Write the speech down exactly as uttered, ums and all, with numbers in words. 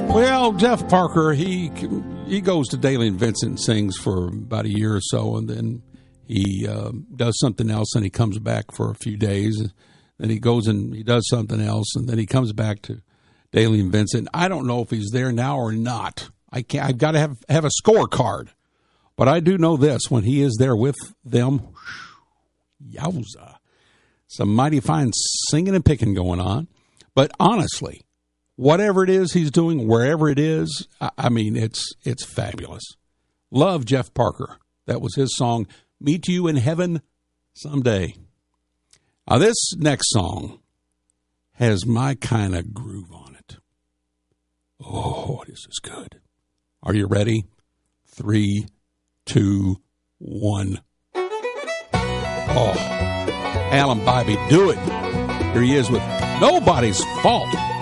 Well, Jeff Parker, he he goes to Dailey and Vincent and sings for about a year or so, and then he uh, does something else, and he comes back for a few days. And then he goes and he does something else, and then he comes back to Dailey and Vincent. I don't know if he's there now or not. I can't. I've got to have have a scorecard, but I do know this: when he is there with them, yowza, some mighty fine singing and picking going on. But honestly, whatever it is he's doing, wherever it is, I mean, it's it's fabulous. Love Jeff Parker. That was his song, Meet You in Heaven Someday. Now, this next song has my kind of groove on it. Oh, this is good. Are you ready? Three, two, one. Oh, Alan Bibey, do it. Here he is with Nobody's Fault.